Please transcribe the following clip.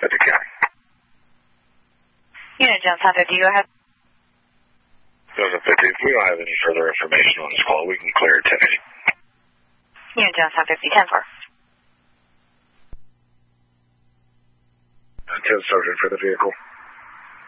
at the county. Unit Johnstown 50, go ahead. Johnstown 50, if we don't have any further information on this call, we can clear at 1080. Unit Johnstown 50, 10-4. 10 Sergeant for the vehicle.